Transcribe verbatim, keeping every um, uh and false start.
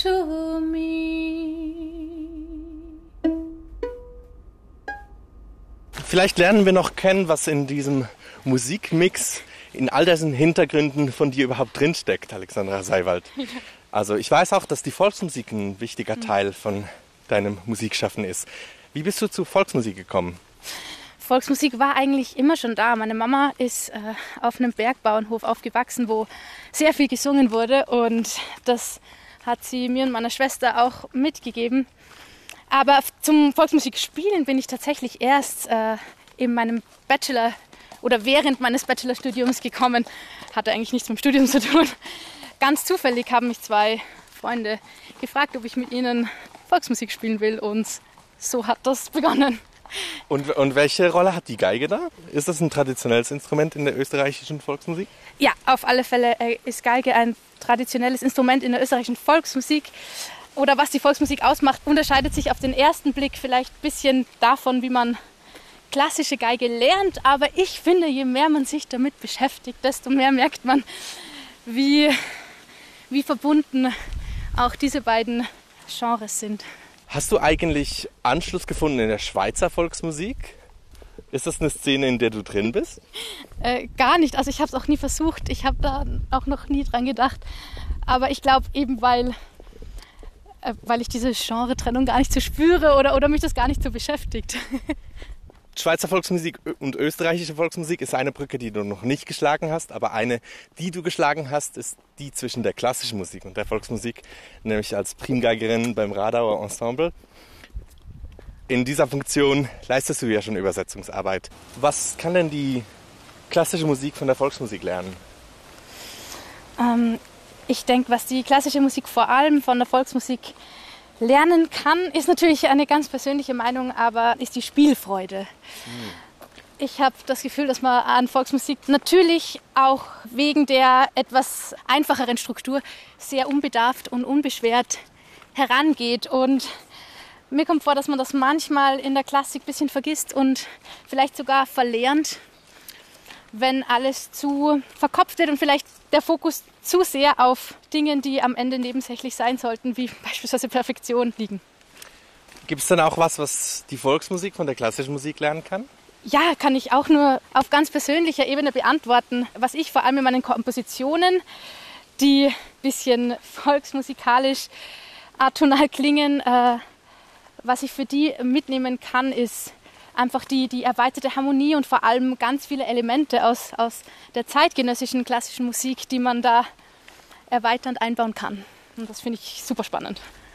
to me. Vielleicht lernen wir noch kennen, was in diesem Musikmix in all diesen Hintergründen von dir überhaupt drinsteckt, Alexandra Seiwald. Also ich weiß auch, dass die Volksmusik ein wichtiger Teil von deinem Musikschaffen ist. Wie bist du zu Volksmusik gekommen? Volksmusik war eigentlich immer schon da. Meine Mama ist äh, auf einem Bergbauernhof aufgewachsen, wo sehr viel gesungen wurde, und das hat sie mir und meiner Schwester auch mitgegeben. Aber zum Volksmusikspielen bin ich tatsächlich erst äh, in meinem Bachelor oder während meines Bachelorstudiums gekommen. Hatte eigentlich nichts mit dem Studium zu tun. Ganz zufällig haben mich zwei Freunde gefragt, ob ich mit ihnen Volksmusik spielen will, und so hat das begonnen. Und, und welche Rolle hat die Geige da? Ist das ein traditionelles Instrument in der österreichischen Volksmusik? Ja, auf alle Fälle ist Geige ein traditionelles Instrument in der österreichischen Volksmusik. Oder was die Volksmusik ausmacht, unterscheidet sich auf den ersten Blick vielleicht ein bisschen davon, wie man klassische Geige lernt. Aber ich finde, je mehr man sich damit beschäftigt, desto mehr merkt man, wie, wie verbunden auch diese beiden Genres sind. Hast du eigentlich Anschluss gefunden in der Schweizer Volksmusik? Ist das eine Szene, in der du drin bist? Äh, gar nicht. Also ich habe es auch nie versucht. Ich habe da auch noch nie dran gedacht. Aber ich glaube eben, weil, äh, weil ich diese Genre-Trennung gar nicht so spüre oder, oder mich das gar nicht so beschäftigt. Schweizer Volksmusik und österreichische Volksmusik ist eine Brücke, die du noch nicht geschlagen hast, aber eine, die du geschlagen hast, ist die zwischen der klassischen Musik und der Volksmusik, nämlich als Primgeigerin beim Radauer Ensemble. In dieser Funktion leistest du ja schon Übersetzungsarbeit. Was kann denn die klassische Musik von der Volksmusik lernen? Ähm, ich denke, was die klassische Musik vor allem von der Volksmusik lernen kann, ist natürlich eine ganz persönliche Meinung, aber ist die Spielfreude. Hm. Ich habe das Gefühl, dass man an Volksmusik natürlich auch wegen der etwas einfacheren Struktur sehr unbedarft und unbeschwert herangeht. Und mir kommt vor, dass man das manchmal in der Klassik ein bisschen vergisst und vielleicht sogar verlernt, wenn alles zu verkopft wird und vielleicht der Fokus zu sehr auf Dingen, die am Ende nebensächlich sein sollten, wie beispielsweise Perfektion, liegen. Gibt es dann auch was, was die Volksmusik von der klassischen Musik lernen kann? Ja, kann ich auch nur auf ganz persönlicher Ebene beantworten. Was ich vor allem in meinen Kompositionen, die ein bisschen volksmusikalisch atonal klingen, äh, was ich für die mitnehmen kann, ist einfach die, die erweiterte Harmonie und vor allem ganz viele Elemente aus, aus der zeitgenössischen klassischen Musik, die man da erweiternd einbauen kann. Und das finde ich super spannend.